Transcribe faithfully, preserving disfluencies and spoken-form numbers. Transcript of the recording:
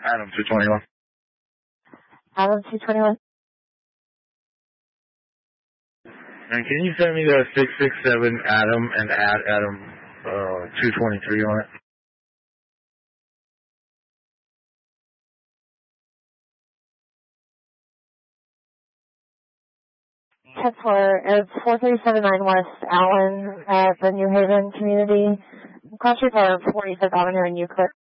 Adam two twenty-one. Adam two twenty-one. And can you send me the six six seven Adam and add Adam uh, two twenty-three on it? ten four, it's four three seven nine West Allen at the New Haven Community, across the forty-fifth Avenue in Euclid.